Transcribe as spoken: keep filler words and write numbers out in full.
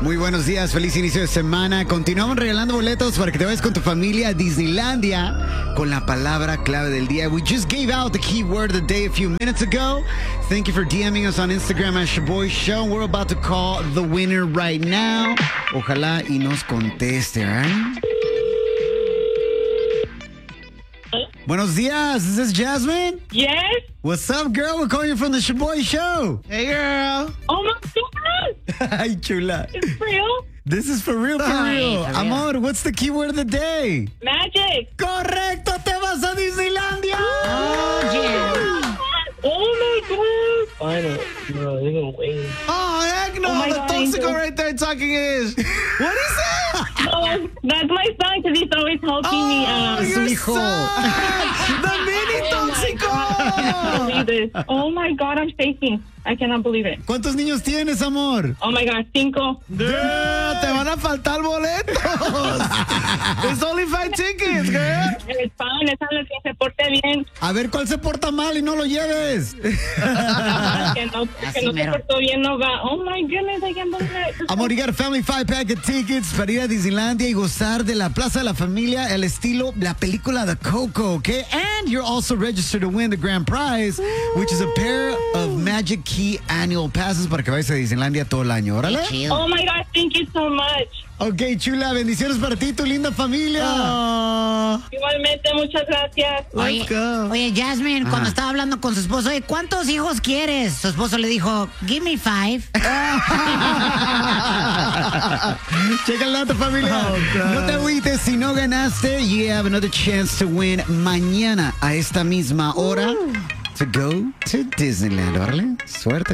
Muy buenos días, feliz inicio de semana. Continuamos regalando boletos para que te vayas con tu familia a Disneylandia con la palabra clave del día. We just gave out the keyword of the day a few minutes ago. Thank you for DMing us on Instagram at Shaboy Show. We're about to call the winner right now. Ojalá y nos conteste, right? Buenos días, is this Jasmine? Yes. What's up, girl? We're calling you from the Shaboy Show. Hey, girl. Oh my God. Ay, chula. It's real. This is for real, for Ay, real. for real. Amor, what's the keyword of the day? Magic. Correcto, te vas a Disneylandia. Oh, yeah. Oh my God. Finally. No, you're gonna win. Oh, heck no. Oh my the God, Toxico Angel. right there talking is. What is that? No, that's my son because he's always helping me. Oh, Um, your hijo. son. The mini oh my Toxico. God, I can't believe this. Oh my God, I'm shaking. I cannot believe it. ¿Cuántos niños tienes, amor? Oh my God, cinco. Girl, te van a faltar boletos. It's only five tickets, girl. Es fan, es algo que se porte bien. A ver, ¿cuál se porta mal y no lo lleves? Que no, Así que no se mero. portó bien, no va. Oh my goodness, I can't believe it. Amor, you got a family five pack of tickets para ir a Disneylandia y gozar de la Plaza de la Familia, el estilo, la película de Coco, okay? And you're also registered to win the grand prize, which is a pair of Magic Key annual passes para que vayas a Disneylandia todo el año. Órale. Oh my God, thank you so much. Ok, chula, bendiciones para ti y tu linda familia. Oh, Igualmente, muchas gracias. Oye, let's go. oye, Jasmine, Ajá. cuando estaba hablando con su esposo, oye, ¿cuántos hijos quieres? Su esposo le dijo, give me five. Checa el dato, familia. Oh, God. No te agüites si no ganaste. You have another chance to win mañana a esta misma hora to go to Disneyland. Órale, suerte.